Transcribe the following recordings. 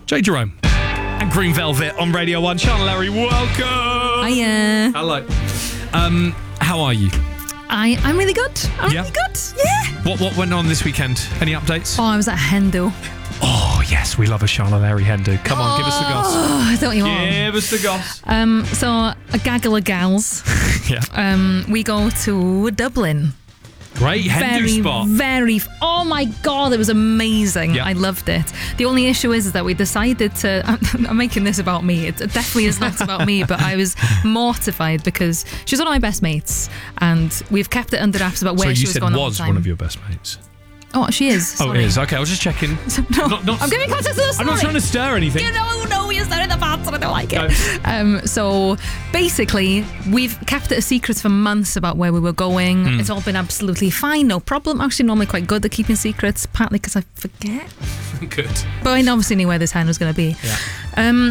Jay Jerome and Green Velvet on Radio 1. Charlotte Larry, welcome. Hiya. Hello. How are you? I'm really good. I'm really good. Yeah. What went on this weekend? Any updates? Oh, I was at Hendo. Oh, yes, we love a Charlotte Larry Hendo. Come on, give us the goss. Oh, don't you want? Give us the goss. So, a gaggle of gals. Yeah. We go to Dublin. Great Hendo spot. Oh my God, it was amazing. Yeah. I loved it. The only issue is that we decided to, I'm making this about me. It definitely is not about me, but I was mortified because she's one of my best mates and we've kept it under wraps about where she was going all the time. So you said was one of your best mates? Oh, she is. Sorry. Oh, it is. Okay, I was just checking. No, I'm giving context to the story. I'm not trying to stir anything. You know, you started the parts and I don't like it. So basically, we've kept it a secret for months about where we were going. It's all been absolutely fine, no problem. Actually, normally quite good at keeping secrets, partly because I forget. Good. But I obviously knew where this hen was going to be. Yeah.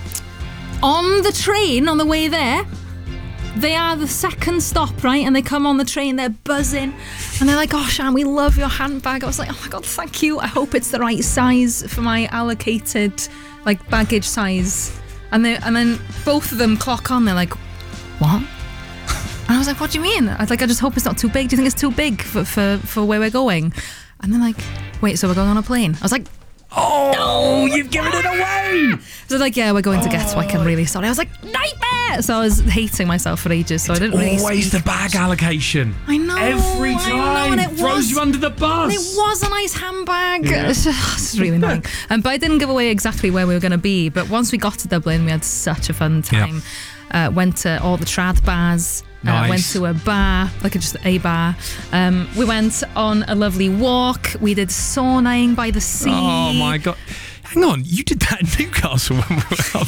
On the train, on the way there, they are the second stop, right? And they come on the train, they're buzzing. And they're like, oh, Shan, we love your handbag. I was like, oh my God, thank you. I hope it's the right size for my allocated, baggage size. And then both of them clock on. They're like, what? And I was like, what do you mean? I was like, I just hope it's not too big. Do you think it's too big for where we're going? And they're like, wait, so we're going on a plane? I was like, oh, no, you've given it away. So they're like, yeah, we're going to Gatwick. I'm really sorry. I was like, nightmare. So I was hating myself for ages. So I didn't really always speak. the bag allocation. I know. Every time. And throws you under the bus. It was a nice handbag. Yeah. It's really annoying. But I didn't give away exactly where we were going to be. But once we got to Dublin, we had such a fun time. Yeah. Went to all the trad bars. Nice. Went to a bar, just a bar. We went on a lovely walk. We did saunaing by the sea. Oh my God. Hang on, you did that in Newcastle when we were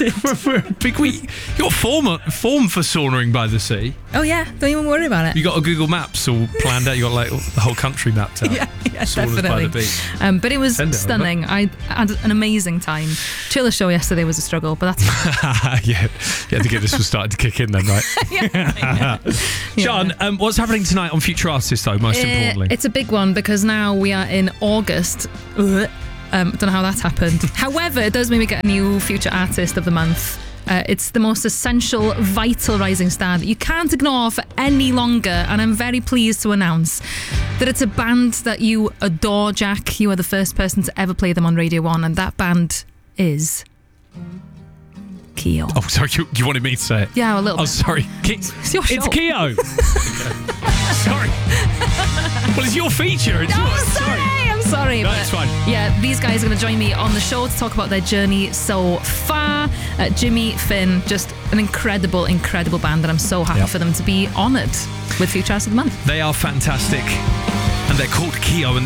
up. You got form for saunaing by the sea. Oh yeah, don't even worry about it. You got a Google Maps all planned out. You got the whole country mapped out. yeah, Saunas definitely. by the beach. But it was stunning. I had an amazing time. Chiller show yesterday was a struggle, but that's yeah. The Guinness was starting to kick in then, right? yeah. John, what's happening tonight on Future Artists though? Most importantly, it's a big one because now we are in August. Don't know how that happened. However, it does mean we get a new Future Artist of the Month. It's the most essential, vital rising star that you can't ignore for any longer. And I'm very pleased to announce that it's a band that you adore, Jack. You are the first person to ever play them on Radio 1. And that band is Keo. Oh, sorry, you wanted me to say it? Yeah, a little bit. Oh, sorry. It's your show. It's Keo. Sorry. Well, it's your feature. I'm sorry. No, it's fine. Yeah, these guys are going to join me on the show to talk about their journey so far. Jimmy, Finn, just an incredible, incredible band, and I'm so happy for them to be honoured with Future Artist of the Month. They are fantastic. And they're called Keo, and